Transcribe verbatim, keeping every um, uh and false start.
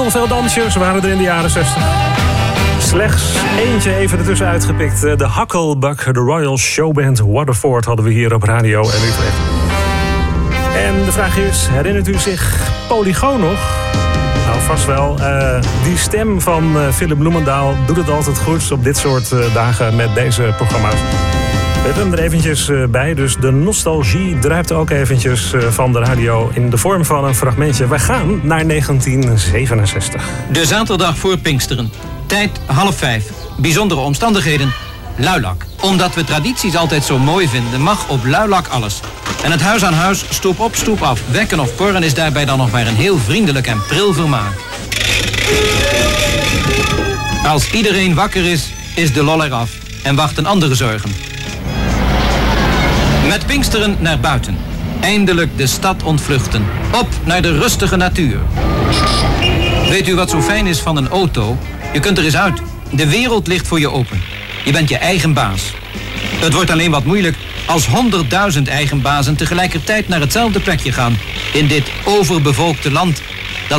Heel veel dansjes waren er in de jaren zestig. Slechts eentje even ertussen uitgepikt. De Hucklebuck, de Royal Showband Waterford hadden we hier op Radio en Utrecht. En de vraag is, herinnert u zich Polygoon nog? Nou, vast wel. Uh, die stem van uh, Philip Bloemendaal doet het altijd goed op dit soort uh, dagen met deze programma's. We hebben hem er eventjes uh, bij, dus de nostalgie druipt ook eventjes uh, van de radio in de vorm van een fragmentje. We gaan naar negentien zevenenzestig. De zaterdag voor Pinksteren. Tijd half vijf. Bijzondere omstandigheden. Luilak. Omdat we tradities altijd zo mooi vinden, mag op Luilak alles. En het huis aan huis, stoep op, stoep af. Wekken of porren is daarbij dan nog maar een heel vriendelijk en pril vermaak. Als iedereen wakker is, is de lol eraf. En wachten andere zorgen. Met Pinksteren naar buiten. Eindelijk de stad ontvluchten. Op naar de rustige natuur. Weet u wat zo fijn is van een auto? Je kunt er eens uit. De wereld ligt voor je open. Je bent je eigen baas. Het wordt alleen wat moeilijk als honderdduizend eigen bazen tegelijkertijd naar hetzelfde plekje gaan. In dit overbevolkte land